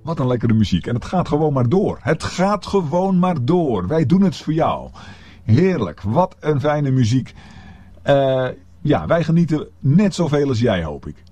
Wat een lekkere muziek. En het gaat gewoon maar door. Het gaat gewoon maar door. Wij doen het voor jou. Heerlijk. Wat een fijne muziek. Ja, wij genieten net zoveel als jij, hoop ik.